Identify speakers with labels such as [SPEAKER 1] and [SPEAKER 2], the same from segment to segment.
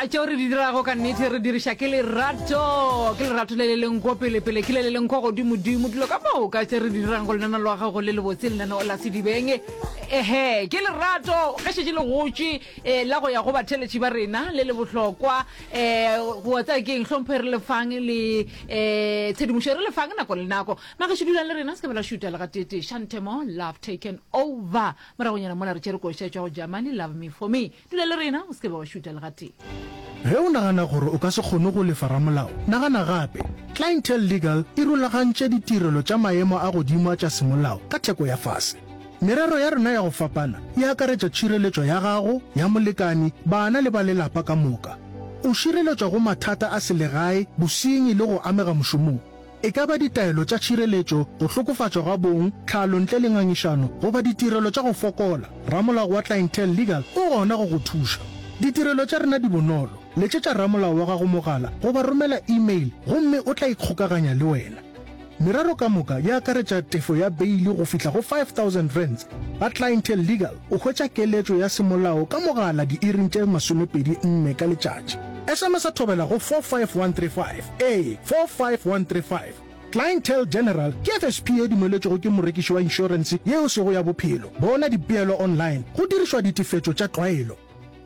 [SPEAKER 1] tšeo re di dirago ka nnete re diriša ke lerato le le leng ko pelepele ke le leng kwa godimodimo dilo ka moka tše re di dirang go lenana lwa gago le le botse lenaneo la sedibeng ke lerato ka šetše le gotše la go ya go batheletši ba rena le le bohlokwa go tsa keng hlomphe re lefang le tshedimošo re lefang nako le nako magaše dula le rena se ke bela šuta le ga tete shantemo love taken over moragonyana mola re tšere košetšwa go jamane love me for me dula le rena o se ke ba wa šuta le ga tete
[SPEAKER 2] ge o nagana gore o ka se kgone go lefa ramolao nagana gape Clientele Legal e rulagantše ditirelo tša maemo a godimo a tša semolao ka theko ya fase merero ya rena ya go fapana e akaretša tšhireletšo ya gago ya molekani bana le ba lelapa ka moka o šireletšwa go mathata a selegae bosenyi le go amega mošomong e ka ba ditaelo tša tšhireletšo go hlokofatšwa ga bong tlhalo ntle le ngangišano goba ditirelo tša go fokola ramolao wa Clientele Legal o gona go go thuša ditirelo tša rena di bonolo letšetša ramolao wa gago mogala goba romela email gomme o tla ikgokaganya le wena merero ka moka ya akaretša tefo ya beili go fihla go 5,000 rands ba Clientele Legal o hwetša keletšo ya semolao ka mogala diiring tše 24 ka letšatši SMS a thobela go 45135 45135 Clientele General ke FSP e dumeletšego ke morekiši wa inšorense yeo sego ya bophelo bona dipeelo online go dirišwa ditefetšo tša tlwaelo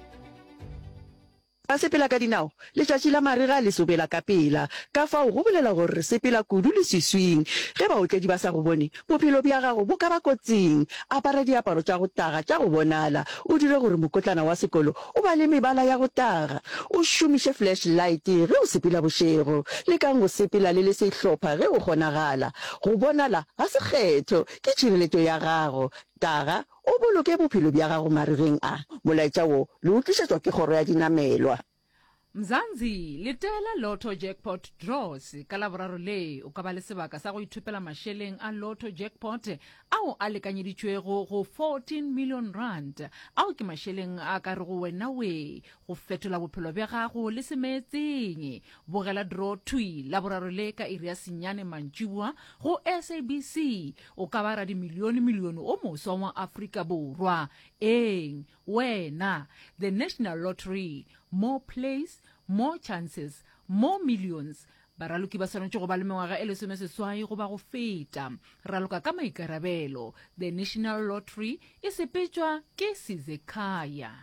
[SPEAKER 3] a sepela ka dinao letšatši la marega le sobela ka pela ka fao go bolela gore re sepela kudu le seswing ge baotledi ba sa go bone bophelo bja gago bo ka ba kotsing apara diaparo tša go taga tša go bonala o dire gore mokotlana wa sekolo o ba le mebala ya go taga o šomiše flashlight ge o sepela bošego le kang go sepela le sehlopha ge o kgonagala go bonala ga sekgetho ke tšhireletšo ya gago taga o boloke bophelo bja gago maregeng a molaetša wo le utlišetswa ke kgoro ya dinamelwa
[SPEAKER 1] Mzansi letela Lotto Jackpot Draws ka laboraro le o ka ba le sebaka sa go ithupela mašeleng a Lotto Jackpot ao a lekanyeditšwego go 14 million rand ao ke mašeleng a ka re go wena we go fetola bophelo bja gago le semetseng bogela draw tui laboraro le ka iri ya senyane mantšiboa go SABC o ka ba ra dimilione o moswa wa Afrika Borwa wena the National Lottery more plays, more chances, more millions. Baraloki ba swanetše go ba le mengwaga e lesomeseswai go ba go feta raloka ka maikarabelo the National Lottery e sepetšwa ke Sizekaya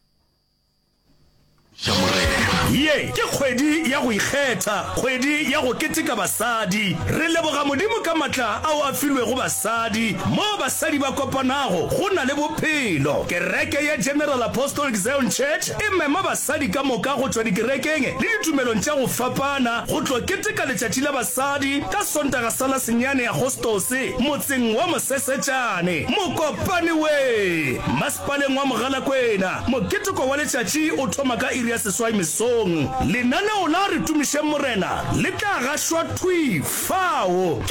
[SPEAKER 4] ye ke kgwedi ya go ikgetha kgwedi ya go keteka basadi re leboga modimo ka matla ao a filwego basadi mo basadi ba kopanago go na le bophelo kereke ya General Apostolic Zion Church e mema basadi ka moka go tšwa dikerekeng le ditumelong tša go fapana go tlo keteka letšatši la basadi ka sontaga sa la senyane agostose motseng wa Mosesetšane mokopane we masepaleng wa Mogalakwena moketeko wa letšatši o thoma ka iri ya seswai mesong lenaneo la re tumiše morena le tla gašwa thui fao